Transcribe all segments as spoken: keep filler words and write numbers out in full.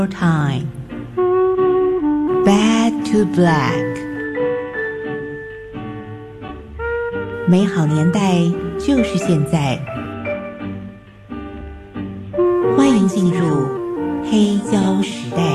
Time Back to Black， 美好年代就是现在，欢迎进入黑胶时代。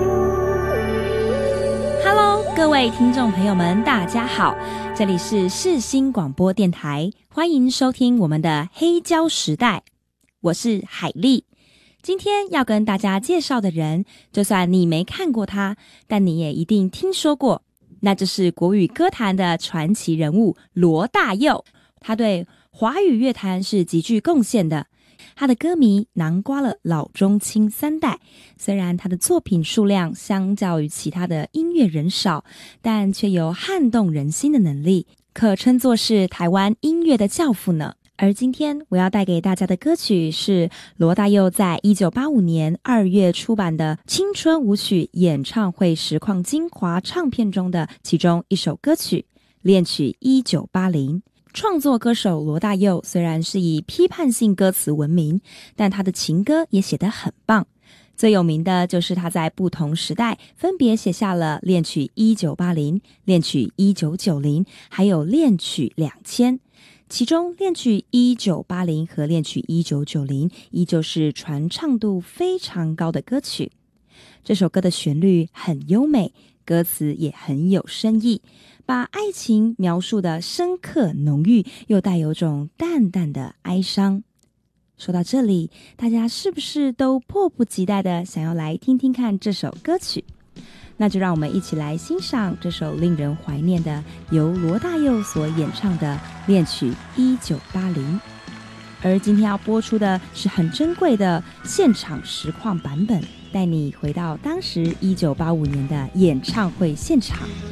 Hello， 各位听众朋友们，大家好，这里是世新广播电台，欢迎收听我们的黑胶时代，我是海丽。今天要跟大家介绍的人，就算你没看过他，但你也一定听说过，那就是国语歌坛的传奇人物罗大佑。他对华语乐坛是极具贡献的，他的歌迷囊括了老中青三代。虽然他的作品数量相较于其他的音乐人少，但却有撼动人心的能力，可称作是台湾音乐的教父呢。而今天我要带给大家的歌曲是罗大佑在一九八五年二月出版的青春舞曲演唱会实况精华唱片中的其中一首歌曲《恋曲一九八零》。创作歌手罗大佑虽然是以批判性歌词闻名，但他的情歌也写得很棒。最有名的就是他在不同时代分别写下了恋曲一九八零、恋曲一九九零，还有恋曲两千。其中恋曲一九八零和恋曲一九九零依旧是传唱度非常高的歌曲。这首歌的旋律很优美，歌词也很有深意，把爱情描述的深刻浓郁，又带有种淡淡的哀伤。说到这里，大家是不是都迫不及待的想要来听听看这首歌曲？那就让我们一起来欣赏这首令人怀念的由罗大佑所演唱的恋曲一九八零。而今天要播出的是很珍贵的现场实况版本，带你回到当时一九八五年的演唱会现场。